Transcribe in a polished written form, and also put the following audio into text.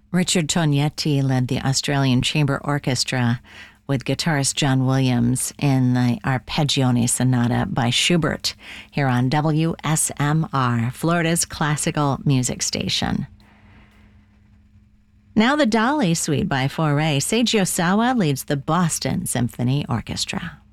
Richard Tognetti led the Australian Chamber Orchestra with guitarist John Williams in the Arpeggione Sonata by Schubert here on WSMR, Florida's classical music station. Now the Dali Suite by Fauré. Seiji Osawa leads the Boston Symphony Orchestra.